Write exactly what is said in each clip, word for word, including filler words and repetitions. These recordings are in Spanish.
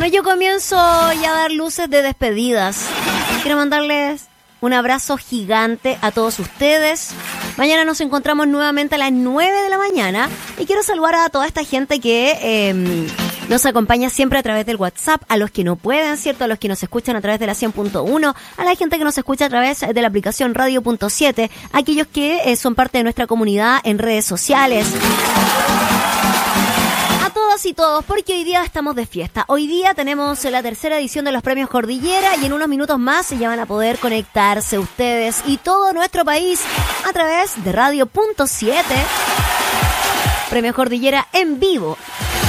Bueno, yo comienzo ya a dar luces de despedidas. Quiero mandarles un abrazo gigante a todos ustedes. Mañana nos encontramos nuevamente a las nueve de la mañana. Y quiero saludar a toda esta gente que eh, nos acompaña siempre a través del WhatsApp. A los que no pueden, ¿cierto? A los que nos escuchan a través de la cien punto uno. A la gente que nos escucha a través de la aplicación radio punto siete. Aquellos que eh, son parte de nuestra comunidad en redes sociales. Y todos, porque hoy día estamos de fiesta. Hoy día tenemos la tercera edición de los premios Cordillera y en unos minutos más ya van a poder conectarse ustedes y todo nuestro país a través de radio punto siete. Premios Cordillera en vivo.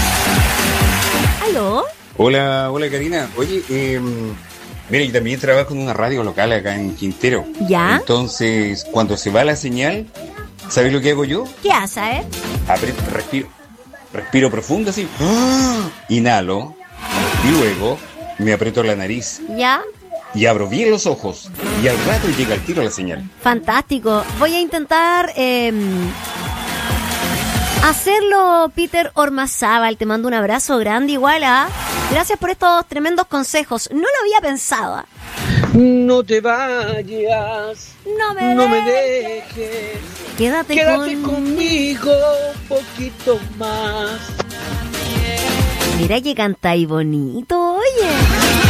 ¿Aló? Hola, hola Karina. Oye, eh, mira, yo también trabajo en una radio local acá en Quintero. ¿Ya? Entonces, cuando se va la señal, ¿sabes lo que hago yo? ¿Qué hace, eh? Aprieto, respiro. Respiro profundo así, inhalo y luego me aprieto la nariz. ¿Ya? Y abro bien los ojos y al rato llega el tiro la señal. Fantástico. Voy a intentar eh, hacerlo, Peter Ormazábal. Te mando un abrazo grande igual a... Gracias por estos tremendos consejos. No lo había pensado. No te vayas, no me, no de... me dejes, quédate, quédate con... conmigo un poquito más. Mira que cantáis bonito, oye.